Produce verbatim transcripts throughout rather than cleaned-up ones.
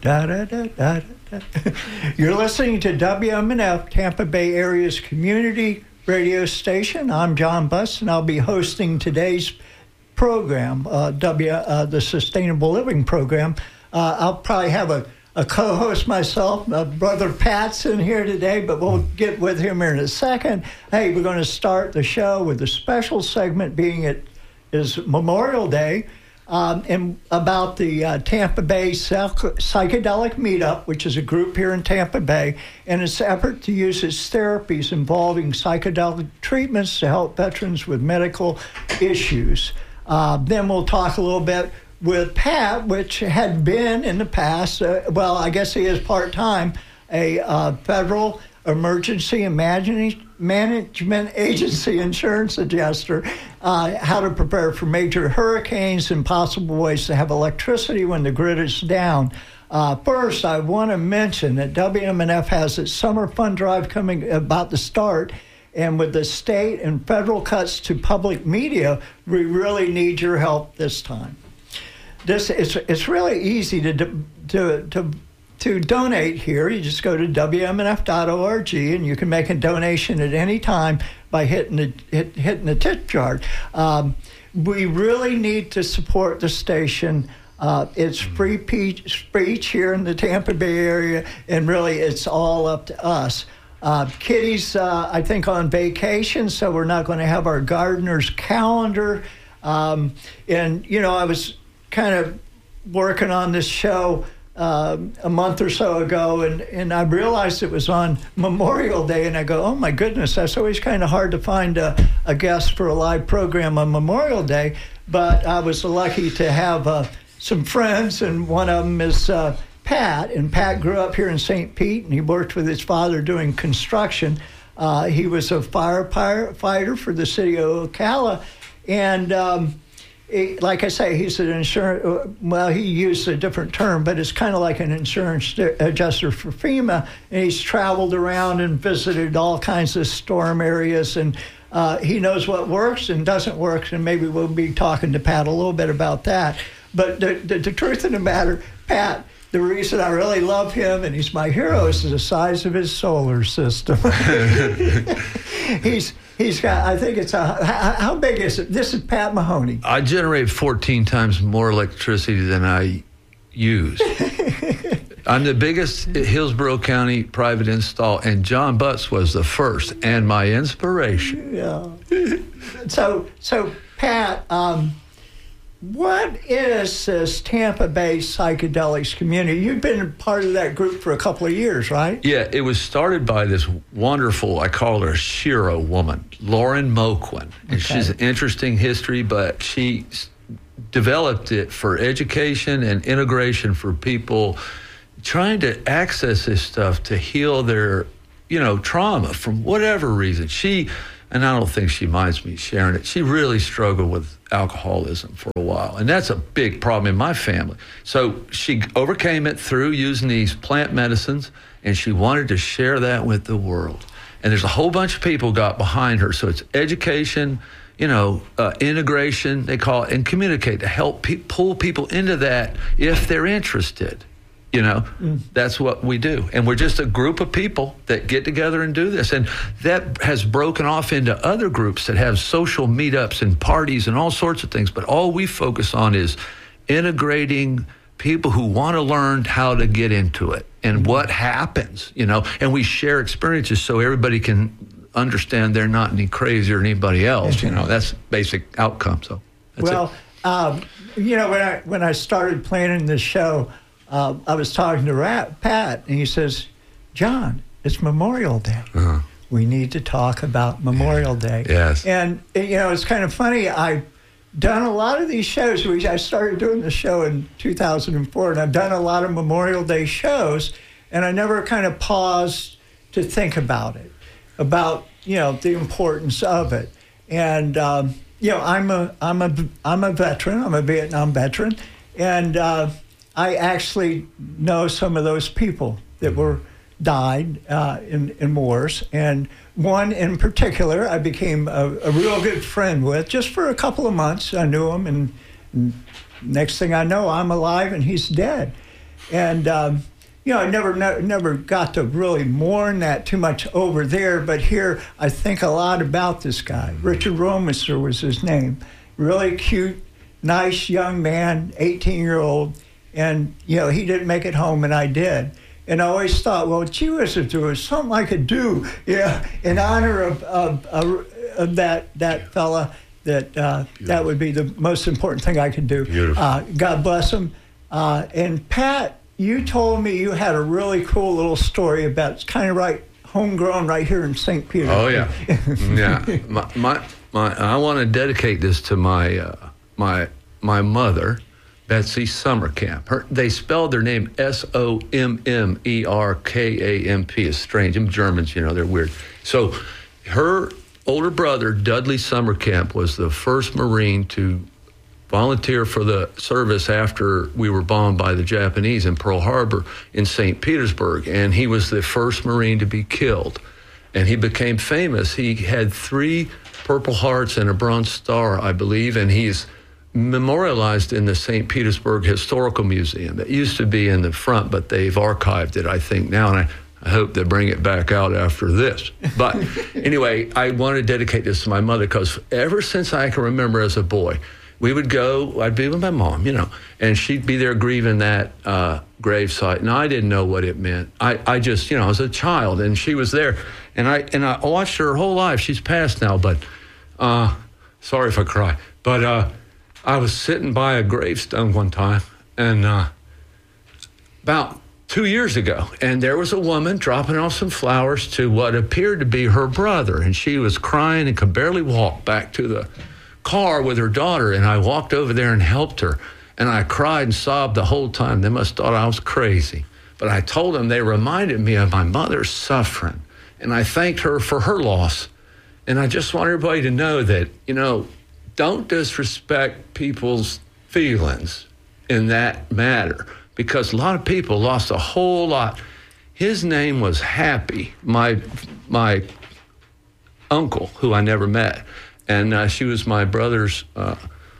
Da, da, da, da, da. You're listening to W M N F, Tampa Bay Area's community radio station. I'm John Buss, and I'll be hosting today's program, uh, W, uh, the Sustainable Living Program. Uh, I'll probably have a, a co-host myself. My brother Pat's in here today, but we'll get with him here in a second. Hey, we're going to start the show with a special segment, being it is Memorial Day. Um, and about the uh, Tampa Bay Psychedelic Meetup, which is a group here in Tampa Bay, and its effort to use its therapies involving psychedelic treatments to help veterans with medical issues. Uh, then we'll talk a little bit with Pat, which had been in the past, uh, well, I guess he is part-time, a uh, federal emergency and management agency insurance adjuster, uh, how to prepare for major hurricanes and possible ways to have electricity when the grid is down. Uh, first, I want to mention that W M N F has its summer fund drive coming about to start, and with the state and federal cuts to public media, we really need your help this time. This it's it's really easy to to to. To donate here, you just go to W M N F dot org, and you can make a donation at any time by hitting the hit, hitting the tip jar. Um, we really need to support the station. Uh, it's free pe- speech here in the Tampa Bay area, and really it's all up to us. Uh, Kitty's, uh, I think, on vacation, so we're not going to have our gardener's calendar. Um, and, you know, I was kind of working on this show Uh, a month or so ago, and, and I realized it was on Memorial Day, and I go, oh my goodness, that's always kind of hard to find a, a guest for a live program on Memorial Day, but I was lucky to have uh, some friends, and one of them is uh, Pat, and Pat grew up here in Saint Pete, and he worked with his father doing construction. Uh, he was a firefighter for the city of Ocala, and um, He, like I say, he's an insurance, well, he used a different term, but it's kind of like an insurance adjuster for FEMA, and he's traveled around and visited all kinds of storm areas, and uh, he knows what works and doesn't work, and maybe we'll be talking to Pat a little bit about that. But the, the, the truth of the matter, Pat, the reason I really love him, and he's my hero, is the size of his solar system. he's He's got, I think it's a, how, how big is it? This is Pat Mahoney. I generate fourteen times more electricity than I use. I'm the biggest Hillsborough County private install, and John Butts was the first and my inspiration. Yeah. So, so Pat, um, what is this Tampa Bay psychedelics community? You've been part of that group for a couple of years, right? Yeah, it was started by this wonderful, I call her a Shiro woman, Lauren Moquin. And Okay. she's an interesting history, but she s- developed it for education and integration for people trying to access this stuff to heal their, you know, trauma from whatever reason. She, and I don't think she minds me sharing it, she really struggled with alcoholism for a while. And that's a big problem in my family. So she overcame it through using these plant medicines, and she wanted to share that with the world. And there's a whole bunch of people got behind her. So it's education, you know, uh, integration, they call it, and communicate to help pe- pull people into that if they're interested. You know, mm. That's what we do. And we're just a group of people that get together and do this. And that has broken off into other groups that have social meetups and parties and all sorts of things. But all we focus on is integrating people who want to learn how to get into it and what happens, you know, and we share experiences so everybody can understand they're not any crazier than anybody else. You know, that's basic outcome. So that's well, it. Um, you know, when I, when I started planning this show, Uh, I was talking to Rat, Pat, and he says, John, it's Memorial Day. Uh-huh. We need to talk about Memorial Day. Yes. And, you know, it's kind of funny. I've done a lot of these shows. We, I started doing the show in two thousand four, and I've done a lot of Memorial Day shows, and I never kind of paused to think about it, about, you know, the importance of it. And, um, you know, I'm a, I'm a, I'm a veteran. I'm a Vietnam veteran. And, uh, I actually know some of those people that were died uh, in, in wars, and one in particular I became a, a real good friend with just for a couple of months. I knew him, and, and next thing I know, I'm alive and he's dead. And, um, you know, I never, ne- never got to really mourn that too much over there, but here I think a lot about this guy. Richard Romister was his name. Really cute, nice young man, eighteen-year-old, and, you know, he didn't make it home, and I did. And I always thought, well, gee whiz, if there was something I could do, yeah, in honor of, of, of, of that that fella, that uh, that would be the most important thing I could do. Beautiful. Uh, God bless him. Uh, and Pat, you told me you had a really cool little story about, it's kind of right, homegrown right here in Saint Peter. Oh, yeah. yeah. My, my, my, I want to dedicate this to my, uh, my, my mother, Betsy Sommerkamp. Her, they spelled their name S O M M E R K A M P. It's strange. Them Germans, you know, they're weird. So her older brother, Dudley Sommerkamp, was the first Marine to volunteer for the service after we were bombed by the Japanese in Pearl Harbor in Saint Petersburg. And he was the first Marine to be killed. And he became famous. He had three Purple Hearts and a Bronze Star, I believe, and he's memorialized in the Saint Petersburg Historical Museum. It used to be in the front, but they've archived it, I think, now, and I, I hope they bring it back out after this. But anyway, I want to dedicate this to my mother, because ever since I can remember as a boy, we would go, I'd be with my mom, you know, and she'd be there grieving that uh, gravesite, and I didn't know what it meant. I, I just, you know, I was a child, and she was there, and I and I watched her whole life. She's passed now, but uh, sorry if I cry. But uh, I was sitting by a gravestone one time, and uh, about two years ago, and there was a woman dropping off some flowers to what appeared to be her brother, and she was crying and could barely walk back to the car with her daughter, and I walked over there and helped her, and I cried and sobbed the whole time. They must have thought I was crazy, but I told them they reminded me of my mother's suffering, and I thanked her for her loss. And I just want everybody to know that, you know, don't disrespect people's feelings in that matter, because a lot of people lost a whole lot. His name was Happy, my my uncle, who I never met. And uh, she was my brother's uh,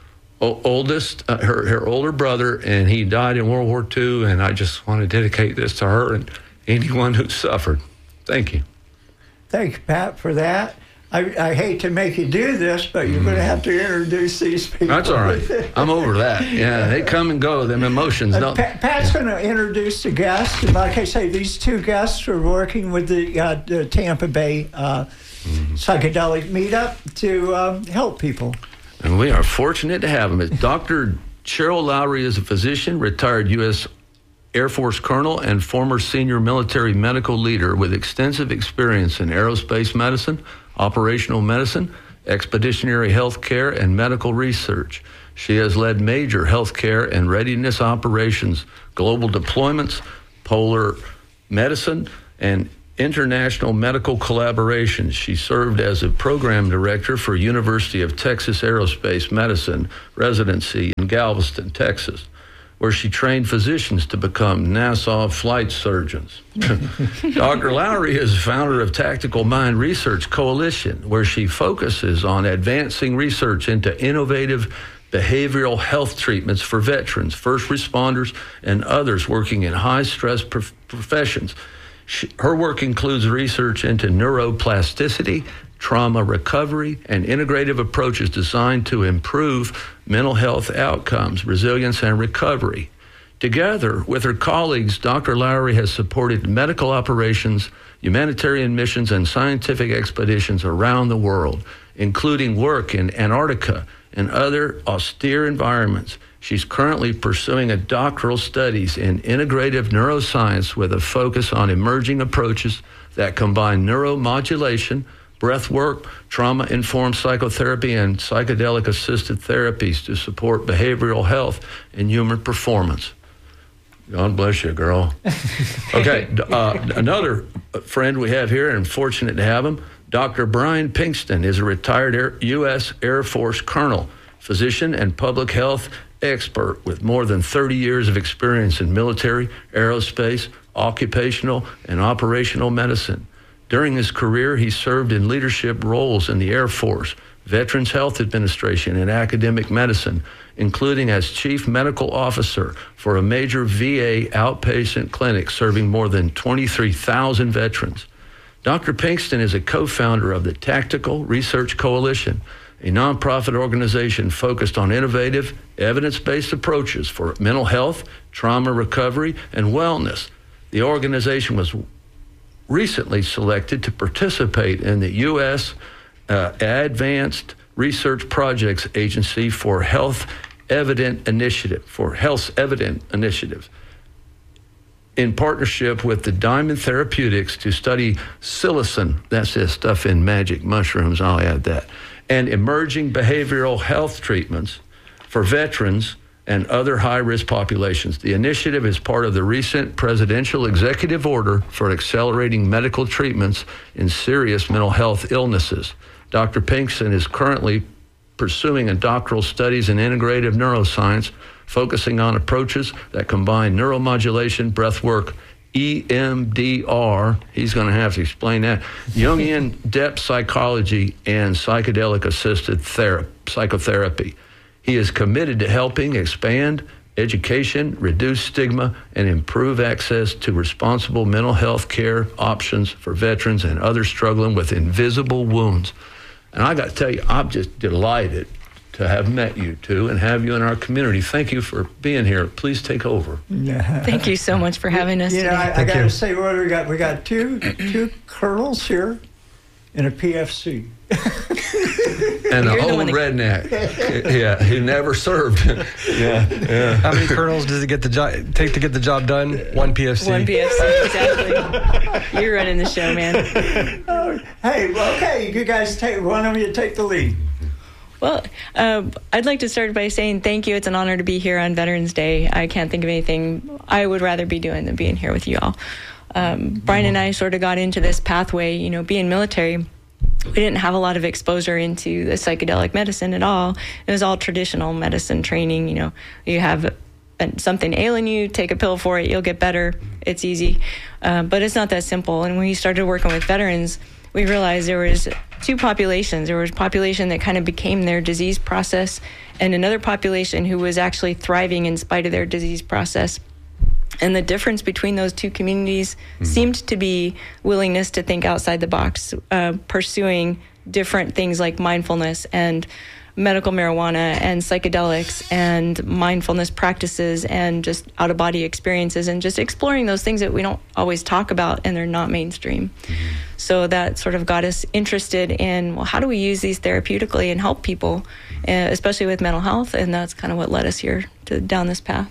o- oldest, uh, her, her older brother, and he died in World War Two, and I just want to dedicate this to her and anyone who suffered. Thank you. Thank you, Pat, for that. I, I hate to make you do this, but you're going to have to introduce these people. That's all right. I'm over that. Yeah, they come and go. Them emotions don't. Uh, Pat's going to introduce the guests. And like I say, these two guests are working with the, uh, the Tampa Bay uh, mm-hmm. Psychedelic Meetup to um, help people. And we are fortunate to have them. Doctor Cheryl Lowry is a physician, retired U S Air Force colonel, and former senior military medical leader with extensive experience in aerospace medicine, operational medicine, expeditionary health care, and medical research. She has led major healthcare and readiness operations, global deployments, polar medicine, and international medical collaborations. She served as a program director for University of Texas Aerospace Medicine residency in Galveston, Texas, where she trained physicians to become NASA flight surgeons. Doctor Lowry is founder of Tactical Mind Research Coalition, where she focuses on advancing research into innovative behavioral health treatments for veterans, first responders, and others working in high-stress prof- professions. She, her work includes research into neuroplasticity, trauma recovery, and integrative approaches designed to improve mental health outcomes, resilience, and recovery. Together with her colleagues, Doctor Lowry has supported medical operations, humanitarian missions, and scientific expeditions around the world, including work in Antarctica and other austere environments. She's currently pursuing a doctoral studies in integrative neuroscience with a focus on emerging approaches that combine neuromodulation, breath work, trauma-informed psychotherapy, and psychedelic-assisted therapies to support behavioral health and human performance. God bless you, girl. Okay, uh, another friend we have here, and fortunate to have him, Doctor Brian Pinkston is a retired Air, U S Air Force colonel, physician, and public health expert with more than thirty years of experience in military, aerospace, occupational, and operational medicine. During his career, he served in leadership roles in the Air Force, Veterans Health Administration, and academic medicine, including as chief medical officer for a major V A outpatient clinic serving more than twenty-three thousand veterans. Doctor Pinkston is a co-founder of the Tactical Research Coalition, a nonprofit organization focused on innovative, evidence-based approaches for mental health, trauma recovery, and wellness. The organization was recently selected to participate in the U S uh, Advanced Research Projects Agency for Health Evident Initiative, for Health Evident Initiatives, in partnership with the Diamond Therapeutics to study psilocin, that's this stuff in magic mushrooms, I'll add that, and emerging behavioral health treatments for veterans and other high-risk populations. The initiative is part of the recent presidential executive order for accelerating medical treatments in serious mental health illnesses. Doctor Pinkston is currently pursuing a doctoral studies in integrative neuroscience, focusing on approaches that combine neuromodulation, breathwork, E M D R, he's going to have to explain that, Jungian depth psychology, and psychedelic-assisted thera- psychotherapy. He is committed to helping expand education, reduce stigma, and improve access to responsible mental health care options for veterans and others struggling with invisible wounds. And I got to tell you, I'm just delighted to have met you two and have you in our community. Thank you for being here. Please take over. Yeah. Thank you so much for having us You know, today. I, I got to say, what we got? We got two two colonels here in a P F C. And You're an the old one that- redneck, yeah, who never served. yeah, yeah. How many colonels does it get the job take to get the job done? One P F C. One P F C, exactly. You're running the show, man. Oh, hey, well, okay, you guys take one of you take the lead. Well, uh, I'd like to start by saying thank you. It's an honor to be here on Veterans Day. I can't think of anything I would rather be doing than being here with you all. Um, Brian and I sort of got into this pathway, you know, being military. We didn't have a lot of exposure into the psychedelic medicine at all. It was all traditional medicine training. You know, you have something ailing you, take a pill for it, you'll get better. It's easy. Uh, but it's not that simple. And when we started working with veterans, we realized there was two populations. There was a population that kind of became their disease process, and another population who was actually thriving in spite of their disease process. And the difference between those two communities mm-hmm. seemed to be willingness to think outside the box, uh, pursuing different things like mindfulness and medical marijuana and psychedelics and mindfulness practices and just out-of-body experiences and just exploring those things that we don't always talk about and they're not mainstream. Mm-hmm. So that sort of got us interested in, well, how do we use these therapeutically and help people, uh, especially with mental health? And that's kind of what led us here to down this path.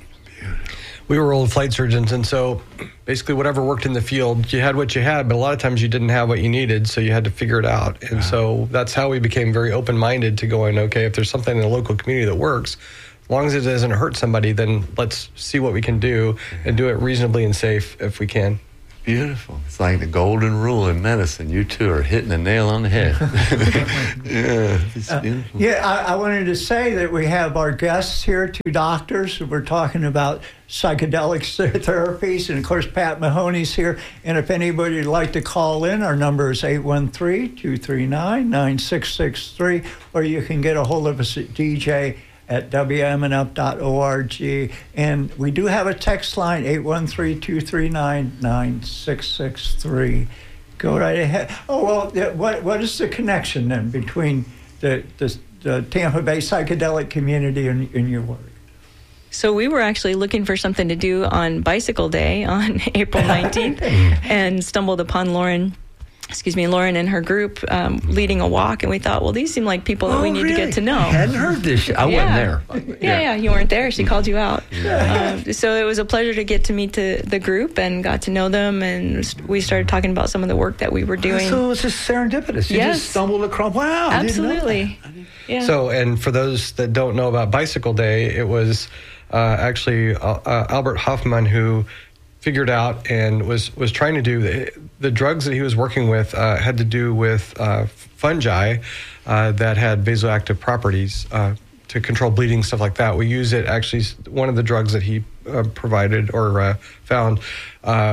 We were old flight surgeons, and so basically whatever worked in the field, you had what you had, but a lot of times you didn't have what you needed, so you had to figure it out. And wow. so that's how we became very open-minded to going, okay, if there's something in the local community that works, as long as it doesn't hurt somebody, then let's see what we can do and do it reasonably and safe if we can. Beautiful. It's like the golden rule in medicine. You two are hitting the nail on the head. yeah, it's uh, beautiful. Yeah, I, I wanted to say that we have our guests here, two doctors. We're talking about psychedelic therapies, and of course, Pat Mahoney's here. And if anybody would like to call in, our number is eight one three, two three nine, nine six six three, or you can get a hold of us at D J at W M N F dot org. And we do have a text line, eight one three, two three nine, nine six six three. Go right ahead. Oh, well, what what is the connection then between the, the, the Tampa Bay psychedelic community and, and your work? So we were actually looking for something to do on Bicycle Day on April nineteenth and stumbled upon Lauren excuse me, Lauren and her group um, leading a walk, and we thought, well, these seem like people that oh, we need really? to get to know. I hadn't heard this. I yeah. wasn't there. Yeah, yeah, you weren't there. She called you out. Yeah. Um, so it was a pleasure to get to meet the, the group and got to know them, and we started talking about some of the work that we were doing. So it was just serendipitous. You yes. just stumbled across. Wow. Absolutely. Yeah. So, and for those that don't know about Bicycle Day, it was uh, actually uh, uh, Albert Hoffman who figured out and was, was trying to do the, the drugs that he was working with uh, had to do with uh, fungi uh, that had vasoactive properties uh, to control bleeding, stuff like that. We use it actually, one of the drugs that he uh, provided or uh, found uh,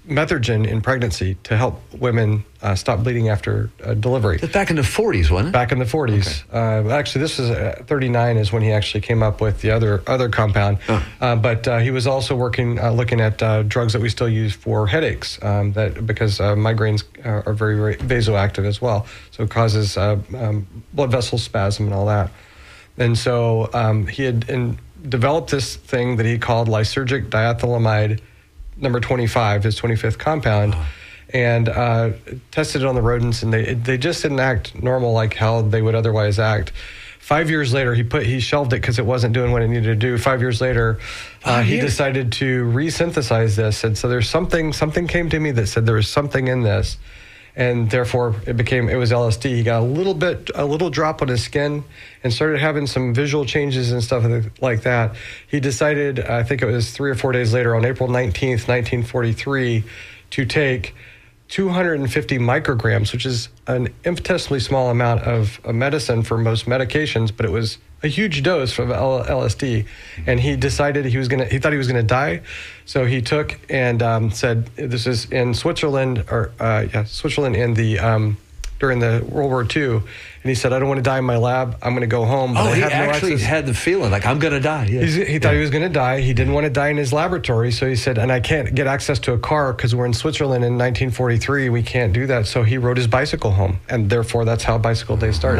Methergin in pregnancy to help women uh, stop bleeding after uh, delivery. That's back in the forties, wasn't it? Back in the forties. Okay. Uh, actually, this was uh, thirty-nine is when he actually came up with the other other compound. Oh. Uh, but uh, he was also working, uh, looking at uh, drugs that we still use for headaches, um, that because uh, migraines are, are very, very vasoactive as well. So it causes uh, um, blood vessel spasm and all that. And so um, he had in, developed this thing that he called lysergic diethylamide number twenty-five, his twenty-fifth compound, oh. and uh, tested it on the rodents, and they they just didn't act normal like how they would otherwise act. Five years later, he put he shelved it because it wasn't doing what it needed to do. Five years later, uh, he decided to resynthesize this, and so there's something something came to me that said there was something in this, and therefore it became it was L S D. He got a little bit a little drop on his skin and started having some visual changes and stuff like that. He decided, I think it was three or four days later, on April nineteenth, nineteen forty-three, to take two hundred fifty micrograms, which is an infinitesimally small amount of medicine for most medications, but it was a huge dose of L S D. And he decided he was gonna, he thought he was gonna die. So he took and um, said, this is in Switzerland, or uh, yeah, Switzerland in the, um, during the World War Two. And he said, I don't want to die in my lab. I'm going to go home. But oh, I he have actually no had the feeling like I'm going to die. Yeah. He's, he thought yeah. he was going to die. He didn't want to die in his laboratory. So he said, and I can't get access to a car because we're in Switzerland in nineteen forty-three. We can't do that. So he rode his bicycle home. And therefore, that's how Bicycle Day started.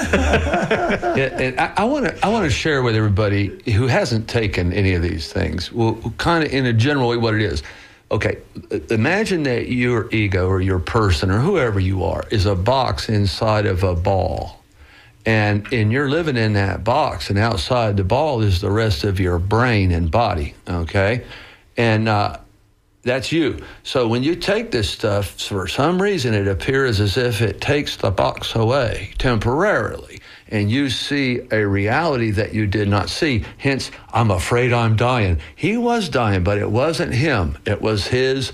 yeah, and I want to I want to share with everybody who hasn't taken any of these things, well, kind of in a general way what it is. Okay, imagine that your ego or your person or whoever you are is a box inside of a ball. And, and you're living in that box, and outside the ball is the rest of your brain and body, okay? And uh, that's you. So when you take this stuff, for some reason it appears as if it takes the box away temporarily, and you see a reality that you did not see. Hence, I'm afraid I'm dying. He was dying, but it wasn't him. It was his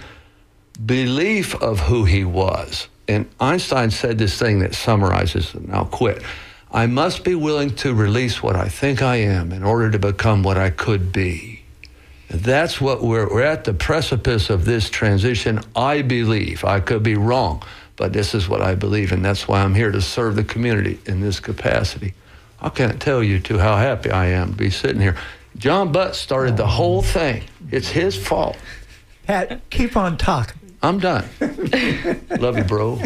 belief of who he was. And Einstein said this thing that summarizes, and I'll quit. I must be willing to release what I think I am in order to become what I could be. And that's what we're, we're at the precipice of this transition, I believe. I could be wrong, but this is what I believe, and that's why I'm here to serve the community in this capacity. I can't tell you to how happy I am to be sitting here. John Butts started the whole thing. It's his fault. Pat, keep on talking. I'm done. Love you, bro.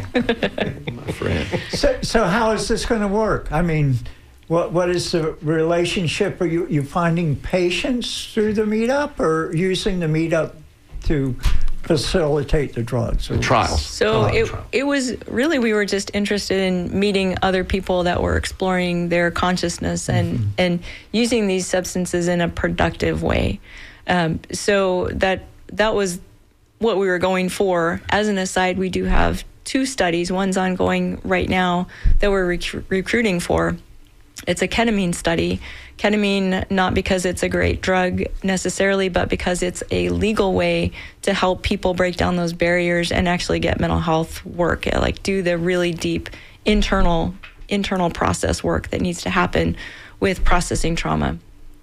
My friend. So, so how is this going to work? I mean, what what is the relationship? Are you, you finding patients through the meetup or using the meetup to facilitate the drugs? The trials. So oh, it, trial. it was really, we were just interested in meeting other people that were exploring their consciousness and, mm-hmm. and using these substances in a productive way. Um, so that that was what we were going for. As an aside, we do have two studies. One's ongoing right now that we're rec- recruiting for. It's a ketamine study. Ketamine, not because it's a great drug necessarily, but because it's a legal way to help people break down those barriers and actually get mental health work, like do the really deep internal internal process work that needs to happen with processing trauma.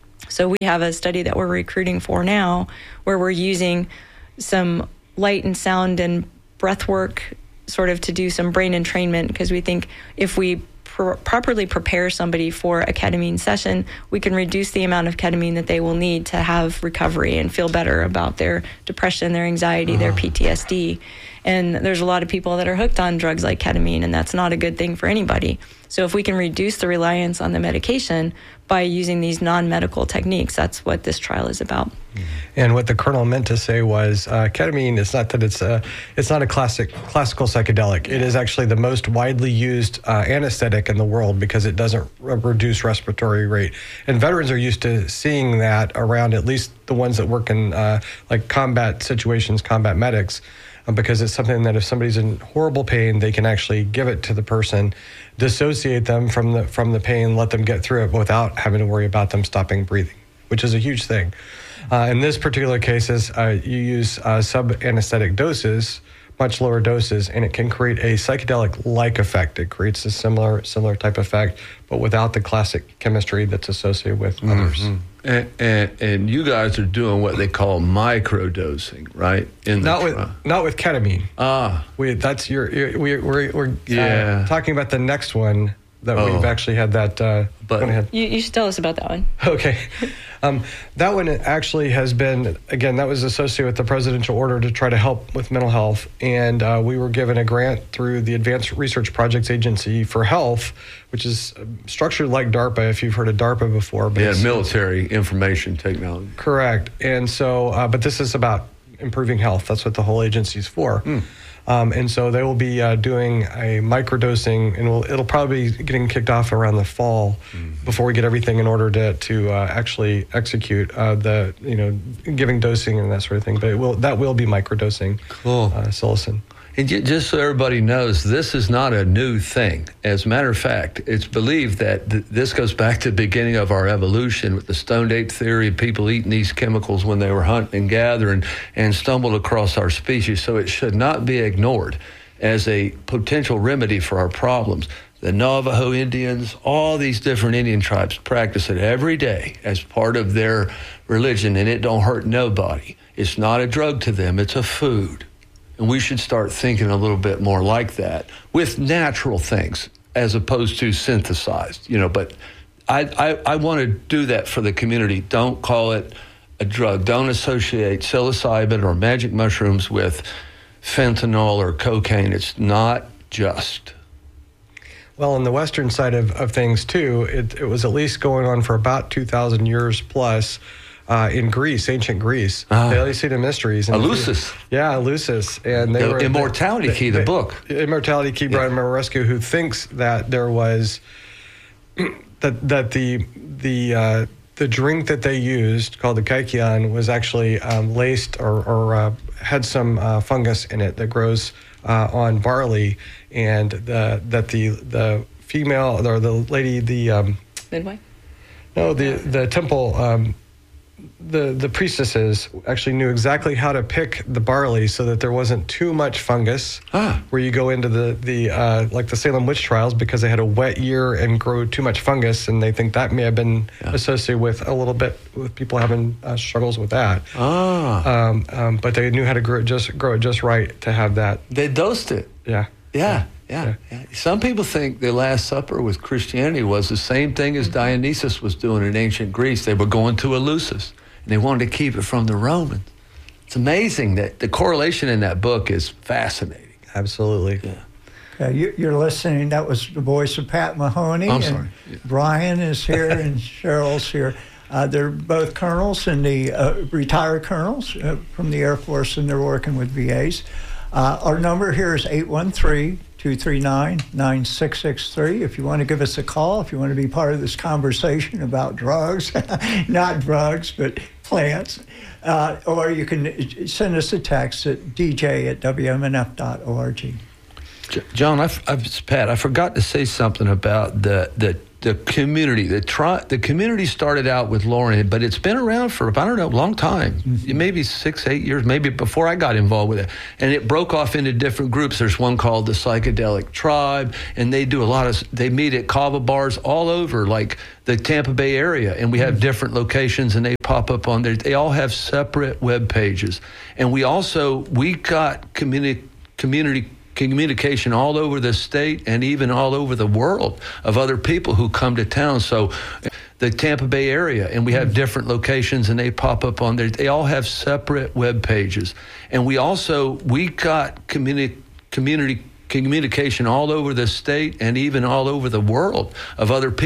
So we have a study that we're recruiting for now where we're using some light and sound and breath work sort of to do some brain entrainment, because we think if we pr- properly prepare somebody for a ketamine session, we can reduce the amount of ketamine that they will need to have recovery and feel better about their depression, their anxiety, uh-huh. their P T S D. And there's a lot of people that are hooked on drugs like ketamine, and that's not a good thing for anybody. So if we can reduce the reliance on the medication by using these non-medical techniques, that's what this trial is about. And what the colonel meant to say was, uh, ketamine is not that it's a, it's not a classic classical psychedelic. It is actually the most widely used uh, anesthetic in the world because it doesn't re- reduce respiratory rate. And veterans are used to seeing that around, at least the ones that work in uh, like combat situations, combat medics, uh, because it's something that if somebody's in horrible pain, they can actually give it to the person, dissociate them from the from the pain, let them get through it without having to worry about them stopping breathing, which is a huge thing. Uh, in this particular cases, uh, you use uh, sub-anesthetic doses, much lower doses, and it can create a psychedelic-like effect. It creates a similar similar type effect, but without the classic chemistry that's associated with others. Mm-hmm. And, and, and you guys are doing what they call microdosing, right? In the Not with trial. not with ketamine. Ah, We that's your, your we, we're we're Yeah. uh, talking about the next one that Oh. we've actually had that. Uh, But- went ahead. You, you should tell us about that one. Okay. Um, that one actually has been, again, that was associated with the presidential order to try to help with mental health. And uh, we were given a grant through the Advanced Research Projects Agency for Health, which is structured like DARPA, if you've heard of DARPA before. But yeah, it's- military information technology. Correct. And so, uh, but this is about improving health. That's what the whole agency is for. Mm. Um, and so they will be uh, doing a microdosing, and we'll, it'll probably be getting kicked off around the fall Mm. before we get everything in order to to uh, actually execute uh, the you know giving dosing and that sort of thing. But it will that will be microdosing. Cool. Uh, psilocin. And ju- just so everybody knows, this is not a new thing. As a matter of fact, it's believed that th- this goes back to the beginning of our evolution with the stoned ape theory, people eating these chemicals when they were hunting and gathering and stumbled across our species. So it should not be ignored as a potential remedy for our problems. The Navajo Indians, all these different Indian tribes practice it every day as part of their religion, and it don't hurt nobody. It's not a drug to them, it's a food. And we should start thinking a little bit more like that with natural things as opposed to synthesized, you know, but I, I, I want to do that for the community. Don't call it a drug. Don't associate psilocybin or magic mushrooms with fentanyl or cocaine. It's not just. Well, on the western side of, of things, too, it, it was at least going on for about two thousand years plus. Uh, in Greece, ancient Greece, Ah. the Eleusinian Mysteries. And Eleusis. Yeah, Eleusis. And they The were Immortality they- Key, the they- book. Immortality Key, Brian Marescu, who thinks that there was that that the the uh, the drink that they used called the kaikian was actually um, laced or, or uh, had some uh, fungus in it that grows uh, on barley, and the that the the female or the lady the um, Midwife? no the the temple. Um, The the priestesses actually knew exactly how to pick the barley so that there wasn't too much fungus. Ah. Where you go into the the uh, like the Salem witch trials because they had a wet year and grow too much fungus, and they think that may have been Yeah. associated with a little bit with people having uh, struggles with that. Ah, Um, um, but they knew how to grow it just grow it just right to have that. they dosed it. Yeah. Yeah, yeah, yeah. Some people think the Last Supper with Christianity was the same thing as Dionysus was doing in ancient Greece. They were going to Eleusis, and they wanted to keep it from the Romans. It's amazing that the correlation in that book is fascinating. Absolutely. Yeah. Uh, you, you're listening. That was the voice of Pat Mahoney. I'm and sorry. Yeah. Brian is here and Cheryl's here. Uh, they're both colonels and the uh, retired colonels uh, from the Air Force, and they're working with V As. Uh, our number here is eight one three, two three nine, nine six six three. If you want to give us a call, if you want to be part of this conversation about drugs, not drugs, but plants, uh, or you can send us a text at d j at w m n f dot org. J- John, I, f- I, it's Pat, I forgot to say something about the the, the community. The tri- the community started out with Lauren, but it's been around for, I don't know, a long time. Mm-hmm. Maybe six, eight years, maybe before I got involved with it. And it broke off into different groups. There's one called the Psychedelic Tribe, and they do a lot of, they meet at kava bars all over, like the Tampa Bay area, and we have Mm-hmm. different locations, and they pop up on there. They all have separate web pages. And we also, we got community community communication all over the state and even all over the world of other people who come to town. So the Tampa Bay area, and we have different locations, and they pop up on there. They all have separate web pages. And we also, we got communi- community communication all over the state and even all over the world of other people.